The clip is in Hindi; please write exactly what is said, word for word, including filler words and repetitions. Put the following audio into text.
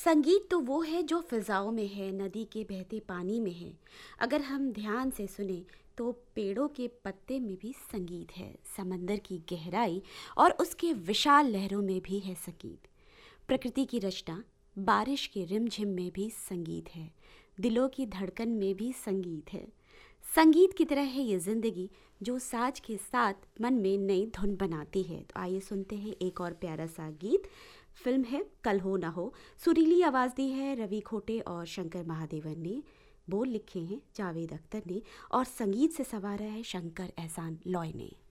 संगीत तो वो है जो फिजाओं में है, नदी के बहते पानी में है। अगर हम ध्यान से सुने तो पेड़ों के पत्ते में भी संगीत है, समंदर की गहराई और उसके विशाल लहरों में भी है संगीत। प्रकृति की रचना, बारिश के रिमझिम में भी संगीत है, दिलों की धड़कन में भी संगीत है। संगीत की तरह है ये जिंदगी जो साज के साथ मन में नई धुन बनाती है। तो आइए सुनते हैं एक और प्यारा सा गीत। फिल्म है कल हो ना हो। सुरीली आवाज़ दी है रवि खोटे और शंकर महादेवन ने, बोल लिखे हैं जावेद अख्तर ने और संगीत से संवारा है शंकर एहसान लॉय ने।